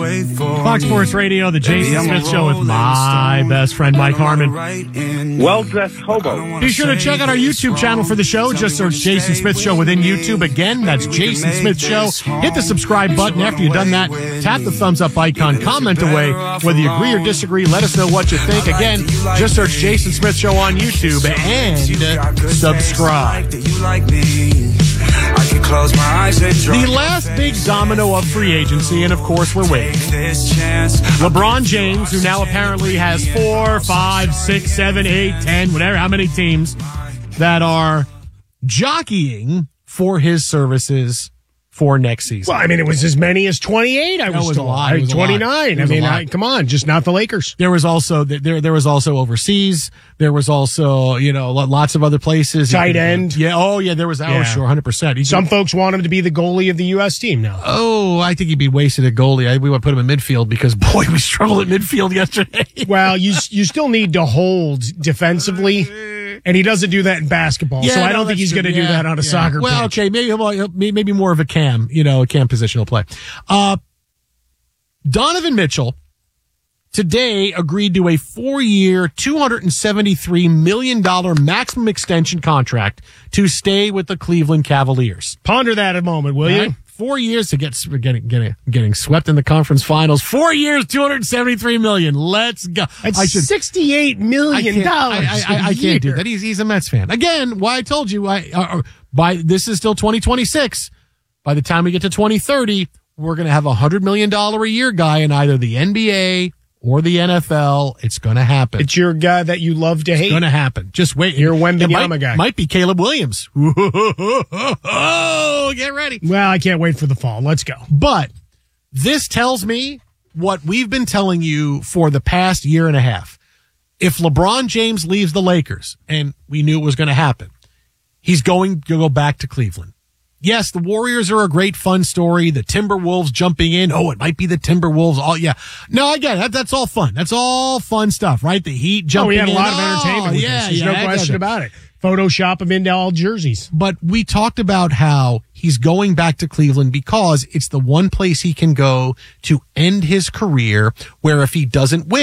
Fox Sports Radio, the Jason Smith Show with my best friend, Mike Harmon. Well-dressed hobo. Be sure to check out our YouTube channel for the show. Just search Jason Smith Show within YouTube. Again, that's Jason Smith Show. Hit the subscribe button. After you've done that, tap the thumbs up icon. Comment away. Whether you agree or disagree, let us know what you think. Again, just search Jason Smith Show on YouTube and subscribe. The last big domino of free agency, and of course we're waiting. LeBron James, who now apparently has 4, 5, 6, 7, 8, 10, whatever, how many teams that are jockeying for his services for next season. Well, I mean, it was as many as 28. I was a lot. It was 29. I mean, come on, just not the Lakers. There was also there was also overseas. There was also lots of other places. Tight end. Yeah. Oh yeah. There was. Yeah. Oh sure, 100%. Some folks want him to be the goalie of the U.S. team now. Oh, I think he'd be wasted at goalie. We would put him in midfield because boy, we struggled at midfield yesterday. Well, you still need to hold defensively. And he doesn't do that in basketball, so I don't think he's going to do that on a soccer pitch. Well, okay, maybe more of a cam positional play. Donovan Mitchell today agreed to a 4-year, $273 million maximum extension contract to stay with the Cleveland Cavaliers. Ponder that a moment, will you? 4 years to getting swept in the conference finals. 4 years, $273 million. Let's go. It's $68 million. I can't do that. He's a Mets fan. Again, why I told you, this is still 2026. By the time we get to 2030, we're going to have a $100 million a year guy in either the NBA or the NFL. It's going to happen. It's your guy that you love to hate. It's going to happen. Just wait. Your Wembanyama guy. Might be Caleb Williams. Oh, get ready. Well, I can't wait for the fall. Let's go. But this tells me what we've been telling you for the past year and a half. If LeBron James leaves the Lakers, and we knew it was going to happen, he's going to go back to Cleveland. Yes, the Warriors are a great fun story. The Timberwolves jumping in. Oh, it might be the Timberwolves. Oh, yeah. No, I get it. That's all fun. That's all fun stuff, right? The Heat jumping in. We had a lot of entertainment with this. There's no question about it. Photoshop them into all jerseys. But we talked about how he's going back to Cleveland because it's the one place he can go to end his career where if he doesn't win,